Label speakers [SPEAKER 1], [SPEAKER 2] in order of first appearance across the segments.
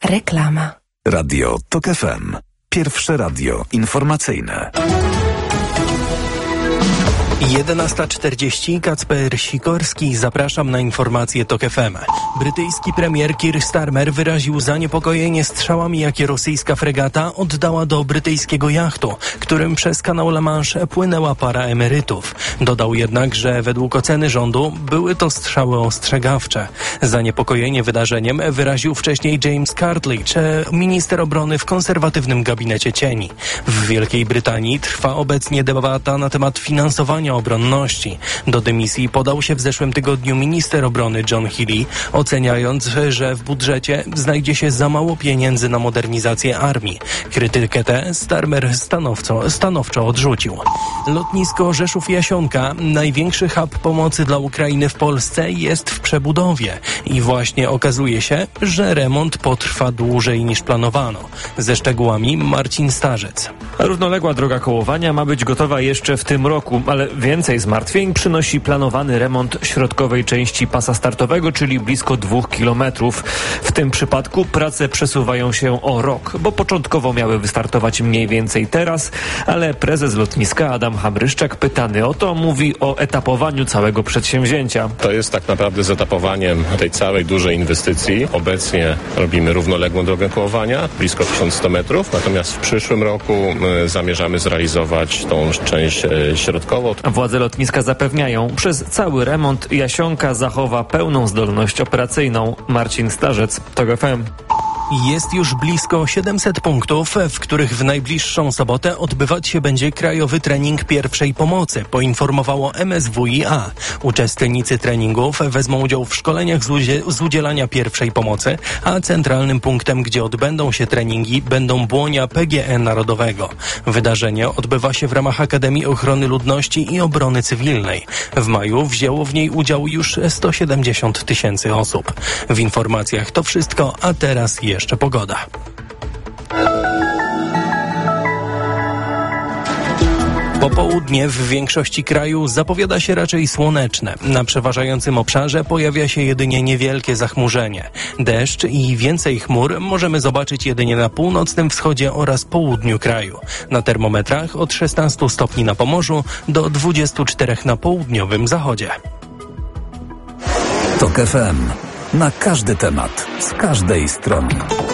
[SPEAKER 1] Reklama.
[SPEAKER 2] Radio TOK FM. Pierwsze radio informacyjne.
[SPEAKER 3] 11:40. Kacper Sikorski. Zapraszam na informacje TOK FM. Brytyjski premier Keir Starmer wyraził zaniepokojenie strzałami, jakie rosyjska fregata oddała do brytyjskiego jachtu, którym przez kanał La Manche płynęła para emerytów. Dodał jednak, że według oceny rządu były to strzały ostrzegawcze. Zaniepokojenie wydarzeniem wyraził wcześniej James Cardledge, minister obrony w konserwatywnym gabinecie cieni. W Wielkiej Brytanii trwa obecnie debata na temat finansowania obronności. Do dymisji podał się w zeszłym tygodniu minister obrony John Healey, oceniając, że w budżecie znajdzie się za mało pieniędzy na modernizację armii. Krytykę tę Starmer stanowczo odrzucił. Lotnisko Rzeszów-Jasionka, największy hub pomocy dla Ukrainy w Polsce, jest w przebudowie i właśnie okazuje się, że remont potrwa dłużej niż planowano. Ze szczegółami Marcin Starzec.
[SPEAKER 4] Równoległa droga kołowania ma być gotowa jeszcze w tym roku, ale więcej zmartwień przynosi planowany remont środkowej części pasa startowego, czyli blisko 2 kilometrów. W tym przypadku prace przesuwają się o rok, bo początkowo miały wystartować mniej więcej teraz, ale prezes lotniska Adam Hamryszczak, pytany o to, mówi o etapowaniu całego przedsięwzięcia.
[SPEAKER 5] To jest tak naprawdę z etapowaniem tej całej dużej inwestycji. Obecnie robimy równoległą drogę kołowania, blisko 1100 metrów, natomiast w przyszłym roku zamierzamy zrealizować tą część środkową.
[SPEAKER 4] Władze lotniska zapewniają, przez cały remont Jasionka zachowa pełną zdolność operacyjną. Marcin Starzec, TOK FM.
[SPEAKER 3] Jest już blisko 700 punktów, w których w najbliższą sobotę odbywać się będzie krajowy trening pierwszej pomocy, poinformowało MSWiA. Uczestnicy treningów wezmą udział w szkoleniach z udzielania pierwszej pomocy, a centralnym punktem, gdzie odbędą się treningi, będą błonia PGE Narodowego. Wydarzenie odbywa się w ramach Akademii Ochrony Ludności i Obrony Cywilnej. W maju wzięło w niej udział już 170 000 osób. W informacjach to wszystko, a teraz jeszcze pogoda. Popołudnie w większości kraju zapowiada się raczej słoneczne. Na przeważającym obszarze pojawia się jedynie niewielkie zachmurzenie. Deszcz i więcej chmur możemy zobaczyć jedynie na północnym wschodzie oraz południu kraju. Na termometrach od 16 stopni na Pomorzu do 24 na południowym zachodzie.
[SPEAKER 2] TOK FM. Na każdy temat, z każdej strony.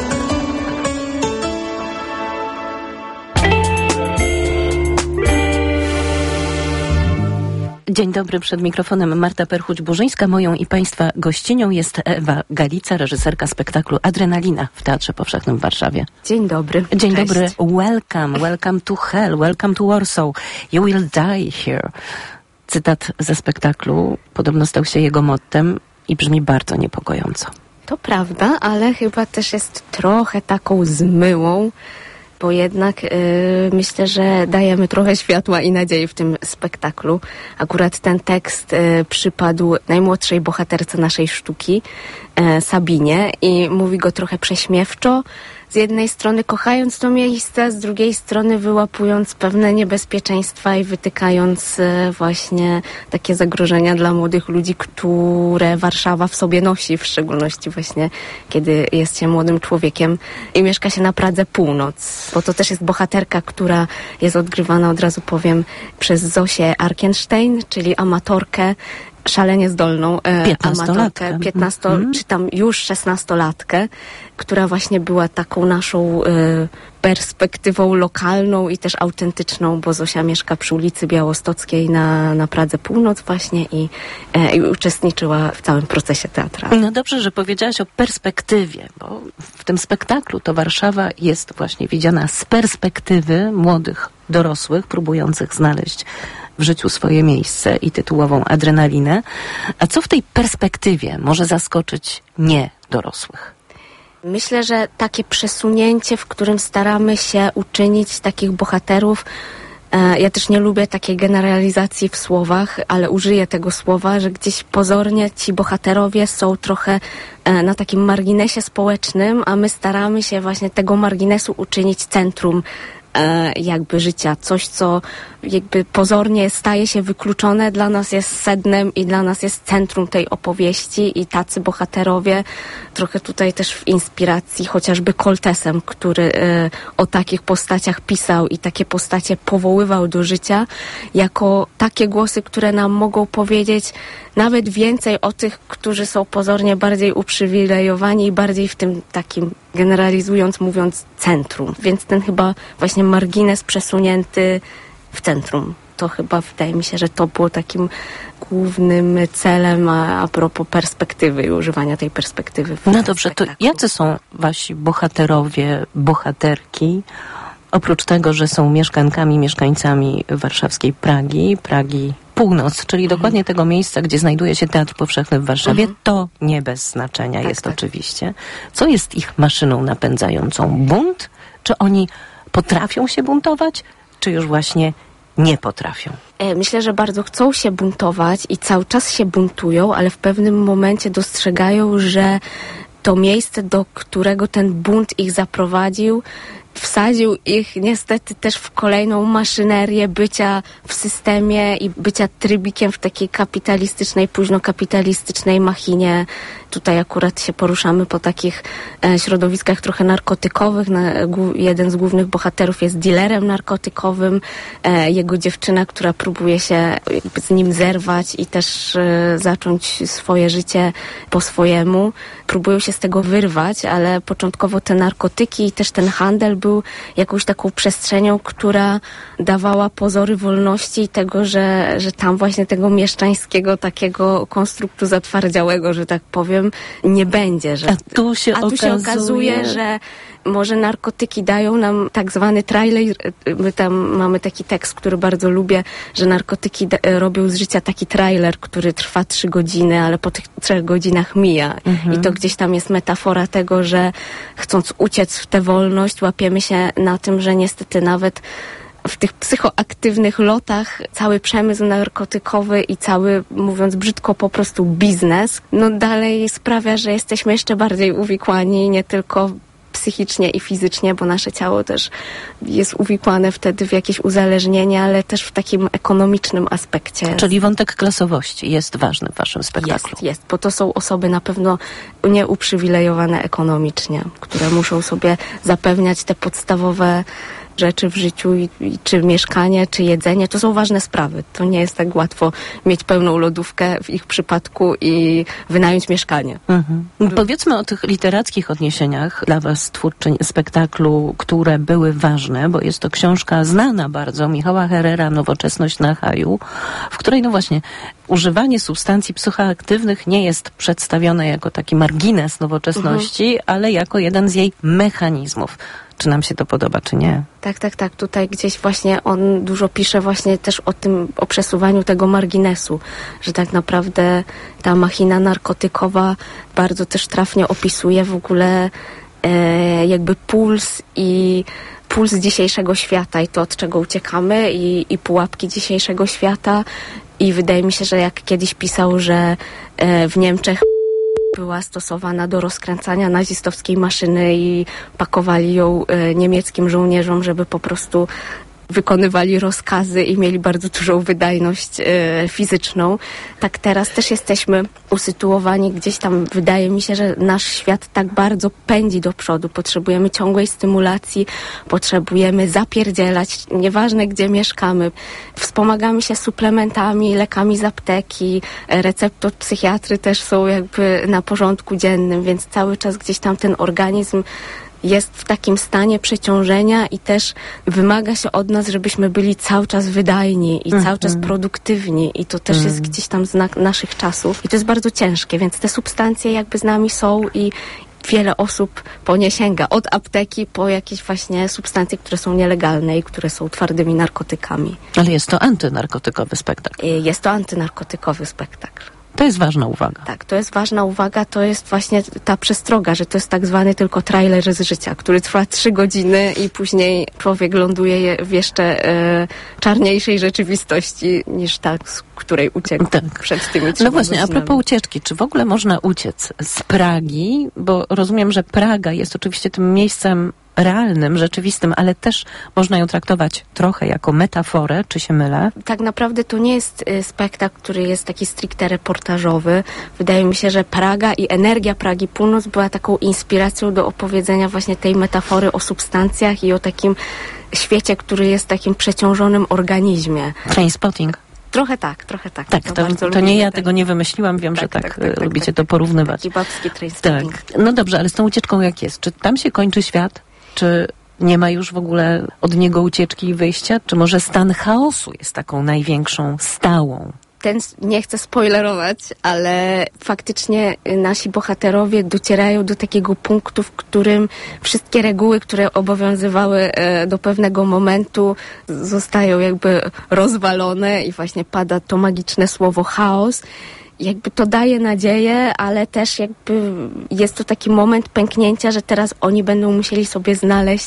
[SPEAKER 1] Dzień dobry, przed mikrofonem Marta Perchuć-Burzyńska. Moją i Państwa gościnią jest Ewa Galica, reżyserka spektaklu Adrenalina w Teatrze Powszechnym w Warszawie.
[SPEAKER 6] Dzień dobry.
[SPEAKER 1] Dzień
[SPEAKER 6] Cześć.
[SPEAKER 1] dobry. Welcome to hell, welcome to Warsaw. You will die here. Cytat ze spektaklu podobno stał się jego mottem i brzmi bardzo niepokojąco.
[SPEAKER 6] To prawda, ale chyba też jest trochę taką zmyłą, bo jednak myślę, że dajemy trochę światła i nadziei w tym spektaklu. Akurat ten tekst przypadł najmłodszej bohaterce naszej sztuki, Sabinie, i mówi go trochę prześmiewczo. Z jednej strony kochając to miejsce, z drugiej strony wyłapując pewne niebezpieczeństwa i wytykając właśnie takie zagrożenia dla młodych ludzi, które Warszawa w sobie nosi, w szczególności właśnie kiedy jest się młodym człowiekiem i mieszka się na Pradze Północ. Bo to też jest bohaterka, która jest odgrywana, od razu powiem, przez Zosię Arkenstein, czyli amatorkę, szalenie zdolną amatorkę, 15 czy tam już 16-latkę, która właśnie była taką naszą perspektywą lokalną i też autentyczną, bo Zosia mieszka przy ulicy Białostockiej na Pradze Północ właśnie i uczestniczyła w całym procesie teatralnym.
[SPEAKER 1] No dobrze, że powiedziałaś o perspektywie, bo w tym spektaklu to Warszawa jest właśnie widziana z perspektywy młodych dorosłych, próbujących znaleźć w życiu swoje miejsce i tytułową adrenalinę. A co w tej perspektywie może zaskoczyć dorosłych?
[SPEAKER 6] Myślę, że takie przesunięcie, w którym staramy się uczynić takich bohaterów, ja też nie lubię takiej generalizacji w słowach, ale użyję tego słowa, że gdzieś pozornie ci bohaterowie są trochę na takim marginesie społecznym, a my staramy się właśnie tego marginesu uczynić centrum jakby życia. Coś, co jakby pozornie staje się wykluczone, dla nas jest sednem i dla nas jest centrum tej opowieści i tacy bohaterowie, trochę tutaj też w inspiracji chociażby Koltesem, który o takich postaciach pisał i takie postacie powoływał do życia, jako takie głosy, które nam mogą powiedzieć nawet więcej o tych, którzy są pozornie bardziej uprzywilejowani i bardziej w tym takim, generalizując, mówiąc, centrum. Więc ten chyba właśnie margines przesunięty w centrum. To chyba wydaje mi się, że to było takim głównym celem a propos perspektywy i używania tej perspektywy.
[SPEAKER 1] No dobrze, to jacy są wasi bohaterowie, bohaterki? Oprócz tego, że są mieszkankami, mieszkańcami warszawskiej Pragi Północ, czyli dokładnie tego miejsca, gdzie znajduje się Teatr Powszechny w Warszawie, to nie bez znaczenia jest oczywiście. Co jest ich maszyną napędzającą? Bunt? Czy oni potrafią się buntować? Czy już właśnie nie potrafią?
[SPEAKER 6] Myślę, że bardzo chcą się buntować i cały czas się buntują, ale w pewnym momencie dostrzegają, że to miejsce, do którego ten bunt ich zaprowadził, wsadził ich niestety też w kolejną maszynerię bycia w systemie i bycia trybikiem w takiej kapitalistycznej, późnokapitalistycznej machinie. Tutaj akurat się poruszamy po takich środowiskach trochę narkotykowych. Jeden z głównych bohaterów jest dealerem narkotykowym. Jego dziewczyna, która próbuje się z nim zerwać i też zacząć swoje życie po swojemu. Próbują się z tego wyrwać, ale początkowo te narkotyki i też ten handel był jakąś taką przestrzenią, która dawała pozory wolności i tego, że tam właśnie tego mieszczańskiego takiego konstruktu zatwardziałego, że tak powiem, nie będzie. Że,
[SPEAKER 1] a tu się
[SPEAKER 6] okazuje, że może narkotyki dają nam tak zwany trailer. My tam mamy taki tekst, który bardzo lubię, że narkotyki robią z życia taki trailer, który trwa 3 godziny, ale po tych 3 godzinach mija. I to gdzieś tam jest metafora tego, że chcąc uciec w tę wolność, łapiemy się na tym, że niestety nawet w tych psychoaktywnych lotach cały przemysł narkotykowy i cały, mówiąc brzydko, po prostu biznes, no dalej sprawia, że jesteśmy jeszcze bardziej uwikłani, nie tylko psychicznie i fizycznie, bo nasze ciało też jest uwikłane wtedy w jakieś uzależnienie, ale też w takim ekonomicznym aspekcie.
[SPEAKER 1] Czyli wątek klasowości jest ważny w waszym spektaklu.
[SPEAKER 6] Jest, bo to są osoby na pewno nieuprzywilejowane ekonomicznie, które muszą sobie zapewniać te podstawowe rzeczy w życiu, czy mieszkanie, czy jedzenie, to są ważne sprawy. To nie jest tak łatwo mieć pełną lodówkę w ich przypadku i wynająć mieszkanie.
[SPEAKER 1] Powiedzmy o tych literackich odniesieniach dla was twórczyń spektaklu, które były ważne, bo jest to książka znana bardzo Michała Herrera, Nowoczesność na haju, w której no właśnie używanie substancji psychoaktywnych nie jest przedstawione jako taki margines nowoczesności, ale jako jeden z jej mechanizmów. Czy nam się to podoba, czy nie?
[SPEAKER 6] Tak. Tutaj gdzieś właśnie on dużo pisze właśnie też o tym, o przesuwaniu tego marginesu, że tak naprawdę ta machina narkotykowa bardzo też trafnie opisuje w ogóle jakby puls dzisiejszego świata i to, od czego uciekamy i pułapki dzisiejszego świata. I wydaje mi się, że jak kiedyś pisał, że w Niemczech była stosowana do rozkręcania nazistowskiej maszyny i pakowali ją niemieckim żołnierzom, żeby po prostu wykonywali rozkazy i mieli bardzo dużą wydajność fizyczną. Tak teraz też jesteśmy usytuowani gdzieś tam, wydaje mi się, że nasz świat tak bardzo pędzi do przodu. Potrzebujemy ciągłej stymulacji, potrzebujemy zapierdzielać, nieważne gdzie mieszkamy. Wspomagamy się suplementami, lekami z apteki, recepty od psychiatry też są jakby na porządku dziennym, więc cały czas gdzieś tam ten organizm jest w takim stanie przeciążenia i też wymaga się od nas, żebyśmy byli cały czas wydajni i cały czas produktywni i to też jest gdzieś tam znak naszych czasów i to jest bardzo ciężkie, więc te substancje jakby z nami są i wiele osób po nie sięga, od apteki po jakieś właśnie substancje, które są nielegalne i które są twardymi narkotykami.
[SPEAKER 1] Ale jest to antynarkotykowy spektakl.
[SPEAKER 6] Jest to antynarkotykowy spektakl.
[SPEAKER 1] To jest ważna uwaga.
[SPEAKER 6] Tak, to jest ważna uwaga, to jest właśnie ta przestroga, że to jest tak zwany tylko trailer z życia, który trwa 3 godziny i później człowiek ląduje w jeszcze czarniejszej rzeczywistości niż ta, z której uciekł przed tymi 3
[SPEAKER 1] No właśnie,
[SPEAKER 6] godzinami.
[SPEAKER 1] a propos ucieczki, czy w ogóle można uciec z Pragi? Bo rozumiem, że Praga jest oczywiście tym miejscem realnym, rzeczywistym, ale też można ją traktować trochę jako metaforę, czy się mylę?
[SPEAKER 6] Tak naprawdę to nie jest spektakl, który jest taki stricte reportażowy. Wydaje mi się, że Praga i energia Pragi Północ była taką inspiracją do opowiedzenia właśnie tej metafory o substancjach i o takim świecie, który jest takim przeciążonym organizmie.
[SPEAKER 1] Trainspotting.
[SPEAKER 6] Trochę tak.
[SPEAKER 1] Tak, to nie ja tego nie wymyśliłam, wiem, że tak lubicie to porównywać.
[SPEAKER 6] Taki babski Trainspotting.
[SPEAKER 1] Tak. No dobrze, ale z tą ucieczką jak jest? Czy tam się kończy świat? Czy nie ma już w ogóle od niego ucieczki i wyjścia? Czy może stan chaosu jest taką największą, stałą?
[SPEAKER 6] Nie chcę spoilerować, ale faktycznie nasi bohaterowie docierają do takiego punktu, w którym wszystkie reguły, które obowiązywały do pewnego momentu, zostają jakby rozwalone i właśnie pada to magiczne słowo chaos. Jakby to daje nadzieję, ale też jakby jest to taki moment pęknięcia, że teraz oni będą musieli sobie znaleźć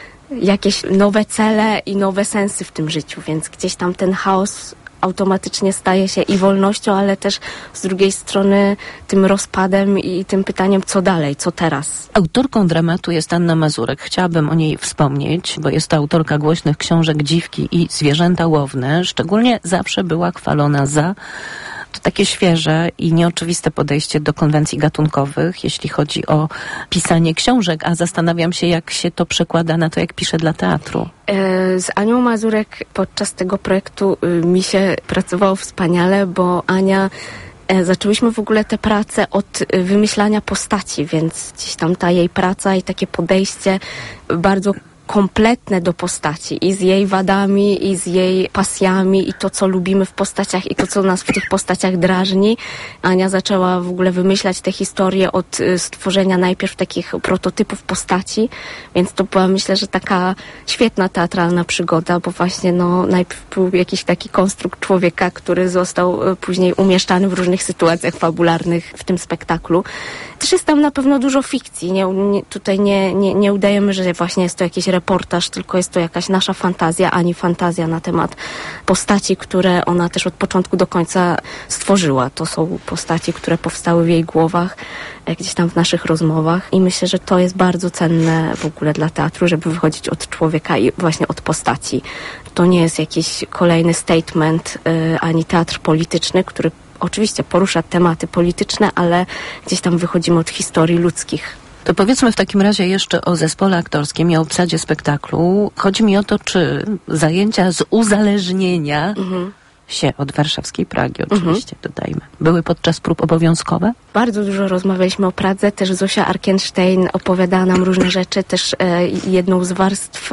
[SPEAKER 6] jakieś nowe cele i nowe sensy w tym życiu, więc gdzieś tam ten chaos automatycznie staje się i wolnością, ale też z drugiej strony tym rozpadem i tym pytaniem, co dalej, co teraz.
[SPEAKER 1] Autorką dramatu jest Anna Mazurek. Chciałabym o niej wspomnieć, bo jest to autorka głośnych książek Dziwki i Zwierzęta łowne. Szczególnie zawsze była chwalona za to takie świeże i nieoczywiste podejście do konwencji gatunkowych, jeśli chodzi o pisanie książek, a zastanawiam się, jak się to przekłada na to, jak pisze dla teatru.
[SPEAKER 6] Z Anią Mazurek podczas tego projektu mi się pracowało wspaniale, bo Ania zaczęłyśmy w ogóle tę pracę od wymyślania postaci, więc gdzieś tam ta jej praca i takie podejście bardzo kompletne do postaci i z jej wadami, i z jej pasjami, i to, co lubimy w postaciach, i to, co nas w tych postaciach drażni. Ania zaczęła w ogóle wymyślać te historie od stworzenia najpierw takich prototypów postaci, więc to była, myślę, że taka świetna teatralna przygoda, bo właśnie najpierw był jakiś taki konstrukt człowieka, który został później umieszczany w różnych sytuacjach fabularnych w tym spektaklu. Też jest tam na pewno dużo fikcji. Tutaj nie udajemy, że właśnie jest to jakiś reportaż, tylko jest to jakaś nasza fantazja, Ani fantazja na temat postaci, które ona też od początku do końca stworzyła. To są postaci, które powstały w jej głowach, gdzieś tam w naszych rozmowach i myślę, że to jest bardzo cenne w ogóle dla teatru, żeby wychodzić od człowieka i właśnie od postaci. To nie jest jakiś kolejny statement, ani teatr polityczny, który oczywiście porusza tematy polityczne, ale gdzieś tam wychodzimy od historii ludzkich.
[SPEAKER 1] To powiedzmy w takim razie jeszcze o zespole aktorskim i o obsadzie spektaklu. Chodzi mi o to, czy zajęcia z uzależnienia się od warszawskiej Pragi, oczywiście, dodajmy, były podczas prób obowiązkowe?
[SPEAKER 6] Bardzo dużo rozmawialiśmy o Pradze, też Zosia Arkenstein opowiadała nam różne rzeczy, też jedną z warstw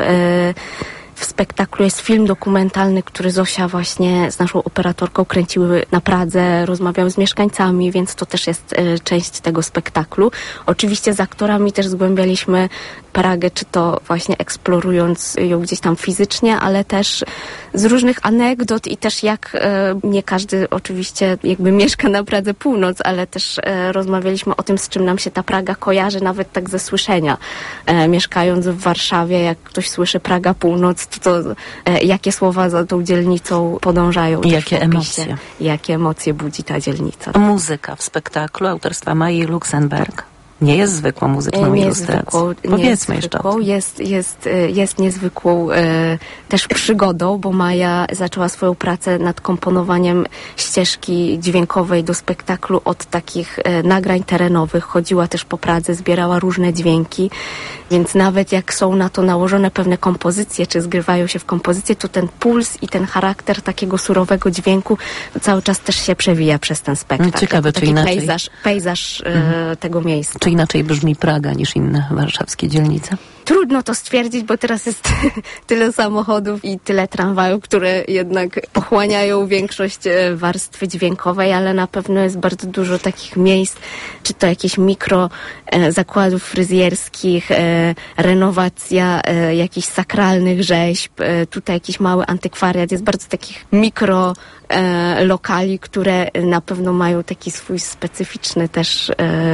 [SPEAKER 6] w spektaklu jest film dokumentalny, który Zosia właśnie z naszą operatorką kręciły na Pradze, rozmawiały z mieszkańcami, więc to też jest część tego spektaklu. Oczywiście z aktorami też zgłębialiśmy Pragę, czy to właśnie eksplorując ją gdzieś tam fizycznie, ale też z różnych anegdot i też jak nie każdy oczywiście jakby mieszka na Pradze Północ, ale też rozmawialiśmy o tym, z czym nam się ta Praga kojarzy, nawet tak ze słyszenia. Mieszkając w Warszawie, jak ktoś słyszy Praga Północ, to jakie słowa za tą dzielnicą podążają.
[SPEAKER 1] I jakie emocje.
[SPEAKER 6] Jakie emocje budzi ta dzielnica.
[SPEAKER 1] Muzyka w spektaklu autorstwa Maji Luxenberg nie jest zwykłą muzyczną ilustracją. Powiedzmy jeszcze o tym.
[SPEAKER 6] Jest niezwykłą też przygodą, bo Maja zaczęła swoją pracę nad komponowaniem ścieżki dźwiękowej do spektaklu od takich nagrań terenowych. Chodziła też po Pradze, zbierała różne dźwięki, więc nawet jak są na to nałożone pewne kompozycje, czy zgrywają się w kompozycję, to ten puls i ten charakter takiego surowego dźwięku cały czas też się przewija przez ten spektakl.
[SPEAKER 1] Ciekawe, czy inaczej.
[SPEAKER 6] Pejzaż tego miejsca.
[SPEAKER 1] Czy inaczej brzmi Praga niż inne warszawskie dzielnice?
[SPEAKER 6] Trudno to stwierdzić, bo teraz jest tyle samochodów i tyle tramwajów, które jednak pochłaniają większość warstwy dźwiękowej, ale na pewno jest bardzo dużo takich miejsc, czy to jakieś mikro zakładów fryzjerskich, renowacja jakichś sakralnych rzeźb, tutaj jakiś mały antykwariat, jest bardzo takich mikro lokali, które na pewno mają taki swój specyficzny też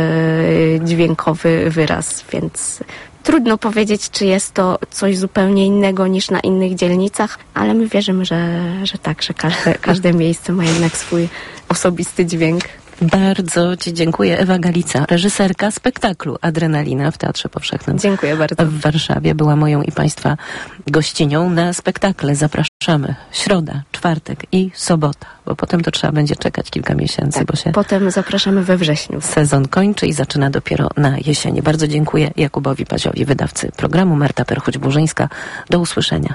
[SPEAKER 6] dźwiękowy wyraz, więc trudno powiedzieć, czy jest to coś zupełnie innego niż na innych dzielnicach, ale my wierzymy, że tak, że każde miejsce ma jednak swój osobisty dźwięk.
[SPEAKER 1] Bardzo Ci dziękuję. Ewa Galica, reżyserka spektaklu Adrenalina w Teatrze Powszechnym.
[SPEAKER 6] Dziękuję bardzo.
[SPEAKER 1] W Warszawie była moją i Państwa gościnią. Na spektakle zapraszamy środa, czwartek i sobota, bo potem to trzeba będzie czekać kilka miesięcy,
[SPEAKER 6] Tak,
[SPEAKER 1] bo się
[SPEAKER 6] potem zapraszamy we wrześniu.
[SPEAKER 1] sezon kończy i zaczyna dopiero na jesieni. Bardzo dziękuję Jakubowi Paziowi, wydawcy programu. Marta Perchuć-Burzyńska. Do usłyszenia.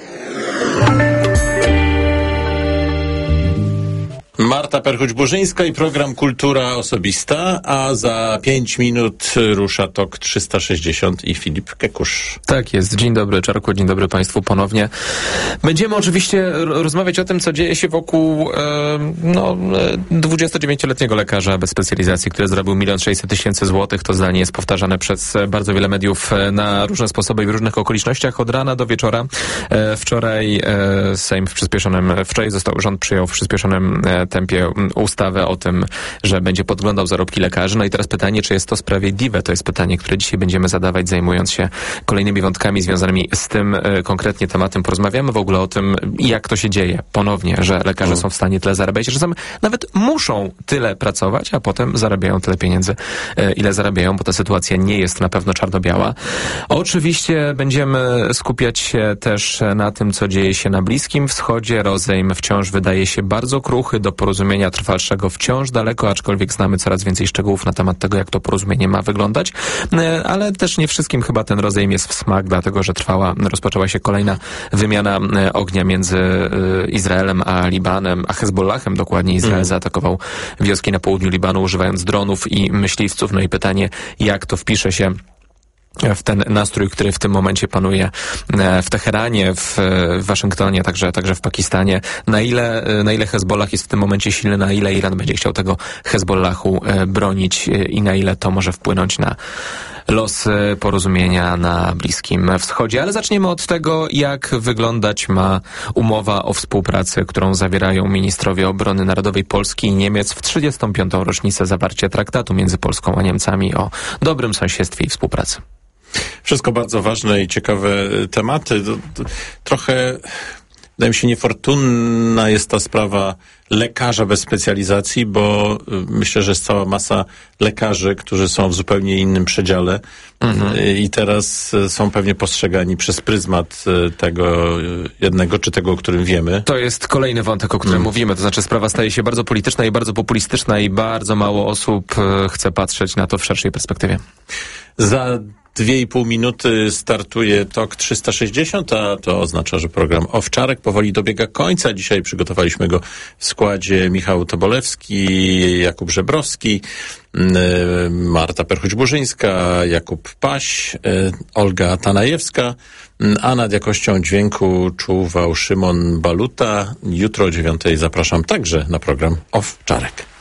[SPEAKER 7] Marta Perchuć-Burzyńska i program Kultura Osobista, a za 5 minut rusza TOK 360 i Filip Kekusz.
[SPEAKER 8] Tak jest. Dzień dobry, Czarku, dzień dobry Państwu ponownie. Będziemy oczywiście rozmawiać o tym, co dzieje się wokół 29-letniego lekarza bez specjalizacji, który zarobił 1 600 000 złotych. To zdanie jest powtarzane przez bardzo wiele mediów na różne sposoby i w różnych okolicznościach od rana do wieczora. Wczoraj rząd przyjął w przyspieszonym tempie ustawę o tym, że będzie podglądał zarobki lekarzy. No i teraz pytanie, czy jest to sprawiedliwe? To jest pytanie, które dzisiaj będziemy zadawać, zajmując się kolejnymi wątkami związanymi z tym konkretnie tematem. Porozmawiamy w ogóle o tym, jak to się dzieje ponownie, że lekarze są w stanie tyle zarabiać, że czasem nawet muszą tyle pracować, a potem zarabiają tyle pieniędzy, ile zarabiają, bo ta sytuacja nie jest na pewno czarno-biała. Oczywiście będziemy skupiać się też na tym, co dzieje się na Bliskim Wschodzie. Rozejm wciąż wydaje się bardzo kruchy, do porozumienia trwalszego wciąż daleko, aczkolwiek znamy coraz więcej szczegółów na temat tego, jak to porozumienie ma wyglądać, ale też nie wszystkim chyba ten rozejm jest w smak, dlatego że rozpoczęła się kolejna wymiana ognia między Izraelem a Libanem, a Hezbollahem dokładnie. Izrael zaatakował wioski na południu Libanu, używając dronów i myśliwców. No i pytanie, jak to wpisze się w ten nastrój, który w tym momencie panuje w Teheranie, w Waszyngtonie, także w Pakistanie. Na ile Hezbollah jest w tym momencie silny, na ile Iran będzie chciał tego Hezbollahu bronić i na ile to może wpłynąć na los porozumienia na Bliskim Wschodzie. Ale zaczniemy od tego, jak wyglądać ma umowa o współpracy, którą zawierają ministrowie obrony narodowej Polski i Niemiec w 35. rocznicę zawarcia traktatu między Polską a Niemcami o dobrym sąsiedztwie i współpracy.
[SPEAKER 7] Wszystko bardzo ważne i ciekawe tematy. Trochę, wydaje mi się, niefortunna jest ta sprawa lekarza bez specjalizacji, bo myślę, że jest cała masa lekarzy, którzy są w zupełnie innym przedziale i teraz są pewnie postrzegani przez pryzmat tego jednego, czy tego, o którym wiemy.
[SPEAKER 8] To jest kolejny wątek, o którym mówimy, to znaczy sprawa staje się bardzo polityczna i bardzo populistyczna i bardzo mało osób chce patrzeć na to w szerszej perspektywie.
[SPEAKER 7] Za 2,5 minuty startuje TOK 360, a to oznacza, że program Owczarek powoli dobiega końca. Dzisiaj przygotowaliśmy go w składzie Michał Tobolewski, Jakub Żebrowski, Marta Perchuć-Burzyńska, Jakub Paś, Olga Tanajewska, a nad jakością dźwięku czuwał Szymon Baluta. Jutro o 9:00 zapraszam także na program Owczarek.